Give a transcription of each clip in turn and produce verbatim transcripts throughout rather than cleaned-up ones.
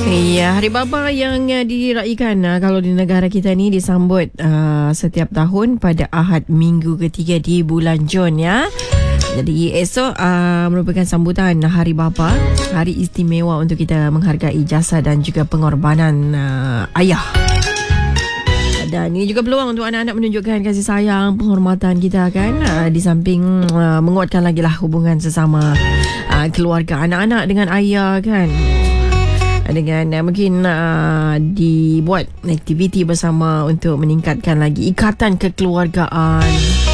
Ya, Hari Bapa yang uh, diraikan uh, kalau di negara kita ni disambut uh, setiap tahun pada Ahad minggu ketiga di bulan Jun ya. Jadi esok uh, merupakan sambutan Hari Bapa, hari istimewa untuk kita menghargai jasa dan juga pengorbanan uh, ayah. Dan ini juga peluang untuk anak-anak menunjukkan kasih sayang, penghormatan kita kan, uh, di samping uh, menguatkan lagi lah hubungan sesama uh, keluarga anak-anak dengan ayah kan. Dengan uh, mungkin uh, dibuat aktiviti bersama untuk meningkatkan lagi ikatan kekeluargaan.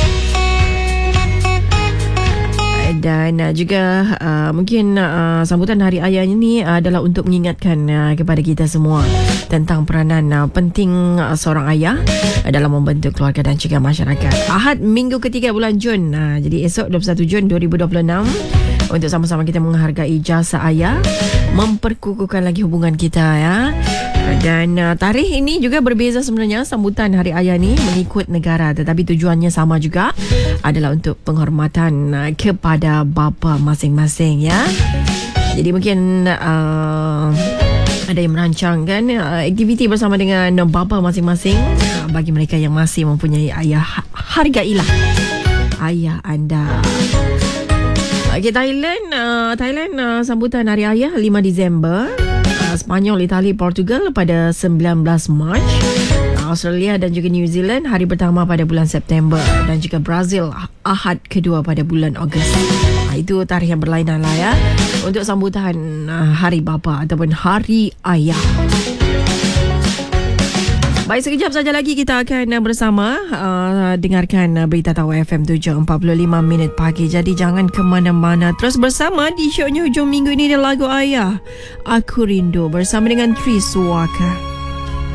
Dan uh, juga uh, mungkin uh, sambutan Hari Ayah ini uh, adalah untuk mengingatkan uh, kepada kita semua tentang peranan uh, penting uh, seorang ayah uh, dalam membentuk keluarga dan juga masyarakat. Ahad minggu ketiga bulan Jun. Uh, jadi esok dua puluh satu Jun dua ribu dua puluh enam untuk sama-sama kita menghargai jasa ayah, memperkukuhkan lagi hubungan kita ya. Dan uh, tarikh ini juga berbeza sebenarnya. Sambutan Hari Ayah ni mengikut negara, tetapi tujuannya sama juga, adalah untuk penghormatan uh, kepada bapa masing-masing ya. Jadi mungkin uh, ada yang merancangkan uh, aktiviti bersama dengan bapa masing-masing. Uh, bagi mereka yang masih mempunyai ayah, hargailah ayah anda. Okay, Thailand, uh, Thailand uh, sambutan Hari Ayah lima Disember. Spanyol, Itali, Portugal pada sembilan belas Mac. Australia dan juga New Zealand hari pertama pada bulan September. Dan juga Brazil Ahad kedua pada bulan Ogos. Itu tarikh yang berlainan lah ya untuk sambutan Hari Bapa ataupun Hari Ayah. Baik, sekejap saja lagi kita akan bersama uh, dengarkan Berita Tawa F M tujuh empat puluh lima minit pagi. Jadi jangan ke mana-mana, terus bersama di shownya hujung minggu ini, dan lagu Ayah Aku Rindu bersama dengan Triswaka.